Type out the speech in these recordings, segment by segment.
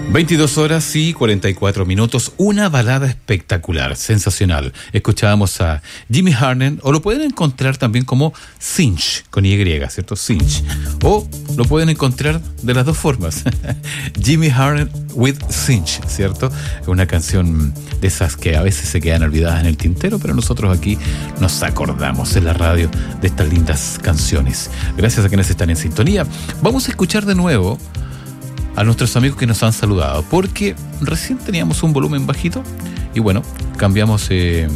22 horas y 44 minutos, una balada espectacular, sensacional. Escuchábamos a Jimmy Harden, o lo pueden encontrar también como Cinch, con Y, ¿cierto? Cinch. O lo pueden encontrar de las dos formas. Jimmy Harden with Cinch, ¿cierto? Una canción de esas que a veces se quedan olvidadas en el tintero, pero nosotros aquí nos acordamos en la radio de estas lindas canciones. Gracias a quienes están en sintonía. Vamos a escuchar de nuevo a nuestros amigos que nos han saludado, porque recién teníamos un volumen bajito y bueno, cambiamos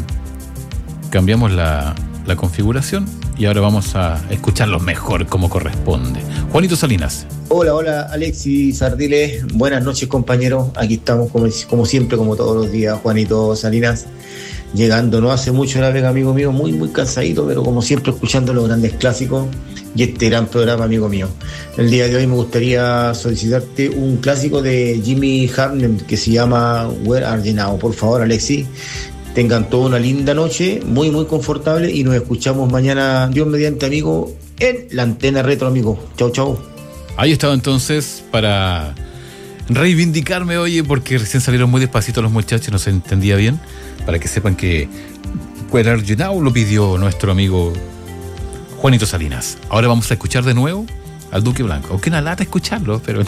la configuración y ahora vamos a escucharlos mejor como corresponde. Juanito Salinas. Hola Alexis Ardiles, buenas noches compañeros, aquí estamos como siempre, como todos los días, Juanito Salinas, llegando no hace mucho la vega, amigo mío, muy cansadito, pero como siempre escuchando los grandes clásicos y este gran programa, amigo mío. El día de hoy me gustaría solicitarte un clásico de Jimmy Harden que se llama Where Are You Now. Por favor, Alexis, tengan toda una linda noche, muy confortable, y nos escuchamos mañana, Dios mediante, amigo, en la antena retro, amigo. Chau. Ahí estaba entonces para reivindicarme, oye, porque recién salieron muy despacito los muchachos, no se entendía bien, para que sepan que Where Are You Now lo pidió nuestro amigo Juanito Salinas. Ahora vamos a escuchar de nuevo al Duque Blanco. Aunque una lata escucharlo, pero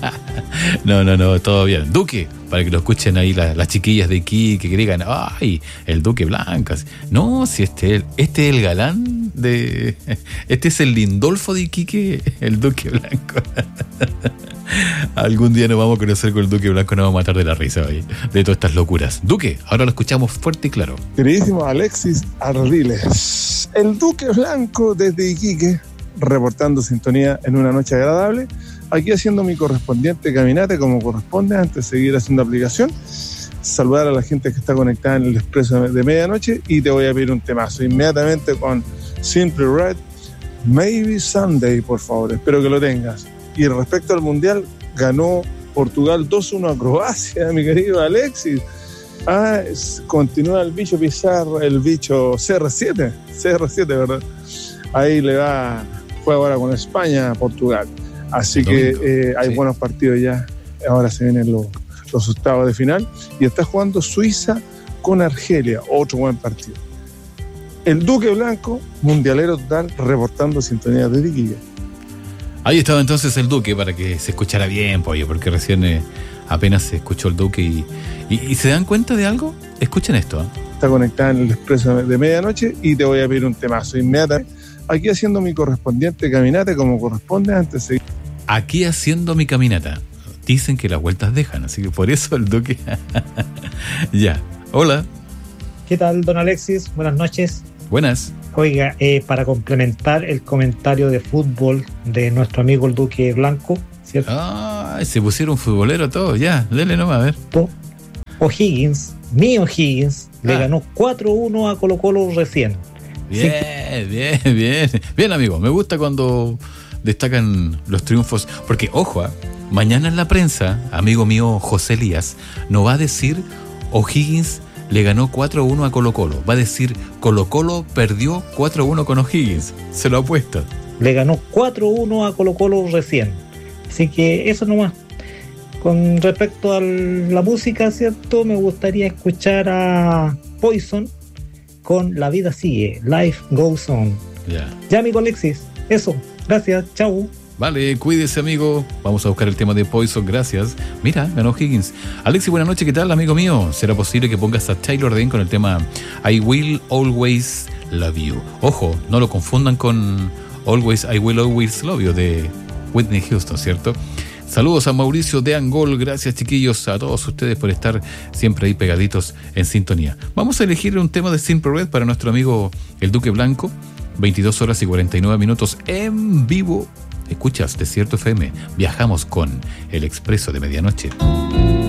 no, todo bien. Duque, para que lo escuchen ahí las chiquillas de Iquique, que digan, ¡ay, el Duque Blanco! No, si este es el galán de... Este es el Lindolfo de Iquique, el Duque Blanco. Algún día nos vamos a conocer con el Duque Blanco, nos vamos a matar de la risa hoy, de todas estas locuras. Duque, ahora lo escuchamos fuerte y claro. Queridísimo Alexis Ardiles, el Duque Blanco desde Iquique, reportando sintonía en una noche agradable, aquí haciendo mi correspondiente caminata como corresponde antes de seguir haciendo aplicación. Saludar a la gente que está conectada en el expreso de medianoche, y te voy a pedir un temazo inmediatamente con Simply Red, Maybe Sunday, por favor, espero que lo tengas. Y respecto al Mundial, ganó Portugal 2-1 a Croacia, mi querido Alexis. Continúa el bicho Pizarro, el bicho CR7, ¿verdad? Ahí fue ahora con España, Portugal. Así que hay buenos partidos ya. Ahora se vienen los octavos de final. Y está jugando Suiza con Argelia, otro buen partido. El Duque Blanco, mundialero total, reportando sintonía de Iquique. Ahí estaba entonces el Duque, para que se escuchara bien, pollo, porque recién apenas se escuchó el Duque y ¿se dan cuenta de algo? Escuchen esto. Está conectada en el expreso de medianoche, y te voy a pedir un temazo inmediatamente. Aquí haciendo mi correspondiente caminata como corresponde antes de seguir. Aquí haciendo mi caminata. Dicen que las vueltas dejan, así que por eso el Duque. Ya. Hola. ¿Qué tal, don Alexis? Buenas noches. Buenas. Oiga, para complementar el comentario de fútbol de nuestro amigo el Duque Blanco, ¿cierto? Se pusieron futboleros todos, ya, dele nomás, a ver. O'Higgins, le ganó 4-1 a Colo-Colo recién. Bien, amigo, me gusta cuando destacan los triunfos, porque, ojo, mañana en la prensa, amigo mío José Elías, no va a decir O'Higgins le ganó 4-1 a Colo-Colo. Va a decir Colo-Colo perdió 4-1 con O'Higgins. Se lo apuesto. Le ganó 4-1 a Colo-Colo recién. Así que eso nomás. Con respecto a la música, ¿cierto? Me gustaría escuchar a Poison con La Vida Sigue, Life Goes On. Ya, amigo Alexis. Eso. Gracias. Chau. Vale, cuídese, amigo. Vamos a buscar el tema de Poison, gracias. Mira, ganó Higgins. Alexis, buenas noches, ¿qué tal, amigo mío? ¿Será posible que pongas a Taylor Dayne con el tema I Will Always Love You? Ojo, no lo confundan con I Will Always Love You de Whitney Houston, ¿cierto? Saludos a Mauricio de Angol, gracias, chiquillos, a todos ustedes por estar siempre ahí pegaditos en sintonía. Vamos a elegir un tema de Simple Red para nuestro amigo el Duque Blanco. 22 horas y 49 minutos en vivo. Escuchas Desierto FM. Viajamos con el Expreso de Medianoche.